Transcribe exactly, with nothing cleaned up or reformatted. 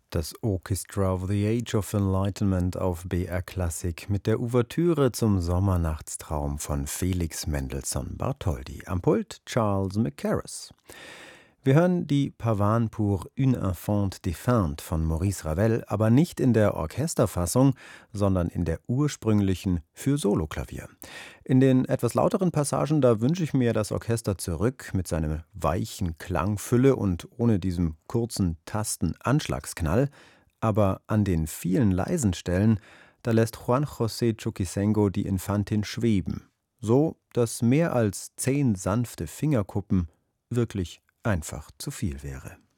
Das Orchestra of the Age of Enlightenment auf B R Klassik mit der Ouvertüre zum Sommernachtstraum von Felix Mendelssohn Bartholdy. Am Pult Charles Mackerras. Wir hören die Pavane pour une enfant défunte von Maurice Ravel, aber nicht in der Orchesterfassung, sondern in der ursprünglichen für Soloklavier. In den etwas lauteren Passagen, da wünsche ich mir das Orchester zurück mit seiner weichen Klangfülle und ohne diesem kurzen Tastenanschlagsknall. Aber an den vielen leisen Stellen, da lässt Juan José Chuquisengo die Infantin schweben. So, dass mehr als zehn sanfte Fingerkuppen wirklich einfach zu viel wäre.